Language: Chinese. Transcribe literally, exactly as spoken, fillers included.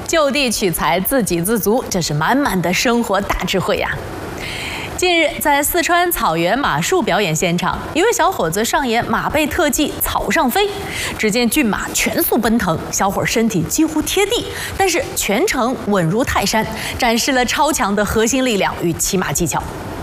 就地取材，自给自足，这是满满的生活大智慧呀。近日，在四川草原马术表演现场，一位小伙子上演马背特技草上飞。只见骏马全速奔腾，小伙身体几乎贴地，但是全程稳如泰山，展示了超强的核心力量与骑马技巧。